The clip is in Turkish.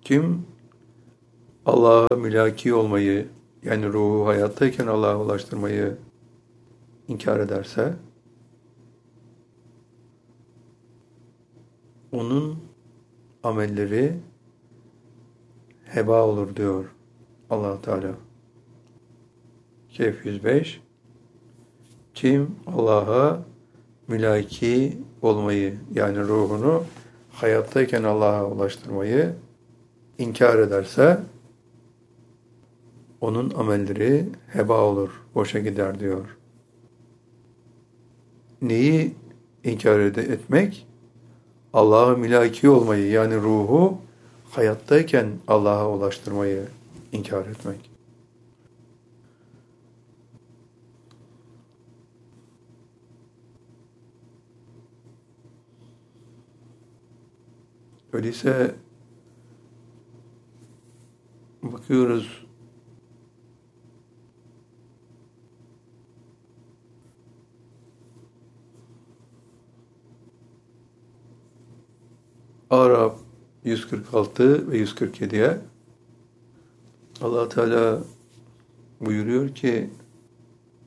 Kim Allah'a mülaki olmayı, yani ruhu hayattayken Allah'a ulaştırmayı inkar ederse, onun amelleri heba olur diyor Allah Teala. Kehf 105. Kim Allah'a mülaki olmayı, yani ruhunu hayattayken Allah'a ulaştırmayı inkar ederse, onun amelleri heba olur, boşa gider diyor. Neyi inkar etmek? Allah'a mülaki olmayı, yani ruhu hayattayken Allah'a ulaştırmayı inkar etmek. Öyleyse bakıyoruz, Araf 146 ve 147'ye Allah Teala buyuruyor ki,